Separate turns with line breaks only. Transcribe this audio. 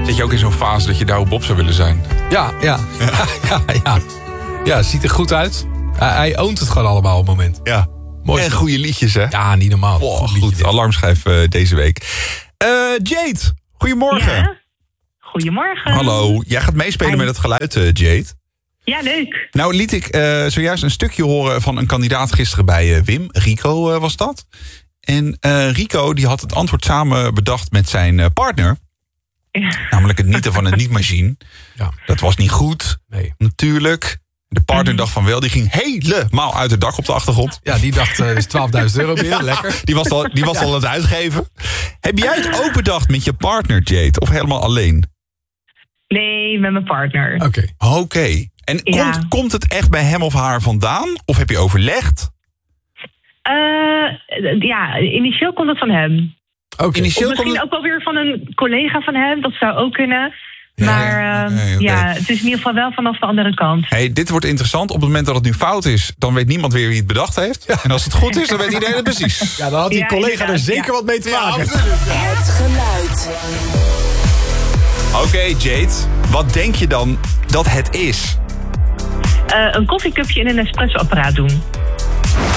Zit je ook in zo'n fase dat je Douwe Bob zou willen zijn?
Ja. Ja, het ziet er goed uit. Hij oont het gewoon allemaal op het moment.
Ja.
Mooi.
En goede liedjes, hè?
Ja, niet normaal.
Goed, alarmschijf deze week. Jade, goedemorgen.
Ja. Goedemorgen.
Hallo, jij gaat meespelen met het geluid, Jade.
Ja, leuk.
Nou liet ik zojuist een stukje horen van een kandidaat gisteren bij Wim. Rico was dat. En Rico die had het antwoord samen bedacht met zijn partner.
Ja.
Namelijk het nieten van een niet-machine.
Ja.
Dat was niet goed,
Nee.
natuurlijk. De partner dacht van wel, die ging helemaal uit het dak op de achtergrond.
Ja, die dacht, dat is €12.000 binnen, lekker.
Die was al aan het uitgeven. Heb jij het ook bedacht met je partner, Jade? Of helemaal alleen?
Nee, met mijn partner.
Oké. En komt het echt bij hem of haar vandaan? Of heb je overlegd?
Ja, initieel komt het van hem.
Oké.
Initieel
Of misschien ook wel weer van een collega van hem. Dat zou ook kunnen. Maar
nee.
het is in ieder geval wel vanaf de andere kant.
Hey, dit wordt interessant. Op het moment dat het nu fout is, dan weet niemand weer wie het bedacht heeft. Ja. En als het goed is, dan weet iedereen het precies.
Ja, dan had die collega er zeker wat mee te maken.
Het geluid.
Oké, Jade. Wat denk je dan dat het is?
Een koffiecupje in een espressoapparaat doen.